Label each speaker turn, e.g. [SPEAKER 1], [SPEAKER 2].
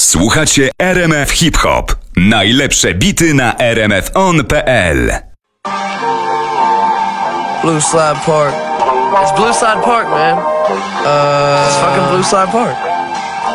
[SPEAKER 1] Słuchacie RMF Hip Hop. Najlepsze bity na rmfon.pl.
[SPEAKER 2] Blue Slide Park. It's Blue Slide Park, man. It's fucking Blue Slide Park.